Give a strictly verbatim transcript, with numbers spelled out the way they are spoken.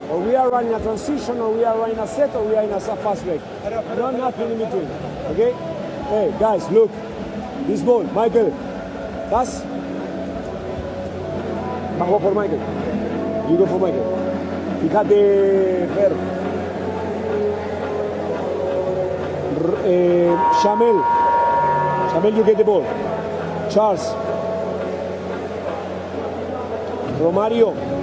Or we are running a transition, or we are running a set, or we are in a fast break. No, nothing in between. Okay? Hey, guys, look. This ball, Michael. Pass. Bajo por Michael. You go for Michael. Fíjate, Fer. R- eh, Shamel. Shamel, you get the ball. Charles. Romario.